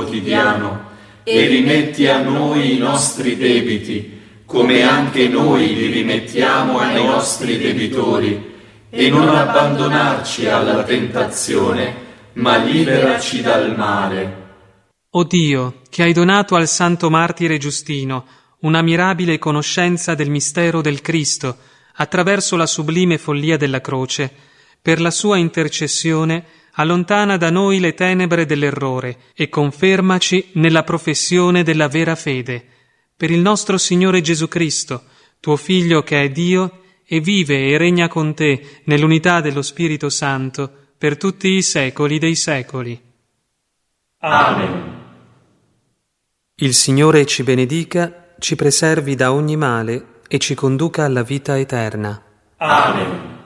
quotidiano e rimetti a noi i nostri debiti, come anche noi li rimettiamo ai nostri debitori, e non abbandonarci alla tentazione, ma liberaci dal male. O Dio, che hai donato al santo martire Giustino una mirabile conoscenza del mistero del Cristo attraverso la sublime follia della croce, per la sua intercessione allontana da noi le tenebre dell'errore e confermaci nella professione della vera fede. Per il nostro Signore Gesù Cristo, tuo Figlio che è Dio e vive e regna con te nell'unità dello Spirito Santo per tutti i secoli dei secoli. Amen. Il Signore ci benedica, ci preservi da ogni male e ci conduca alla vita eterna. Amen.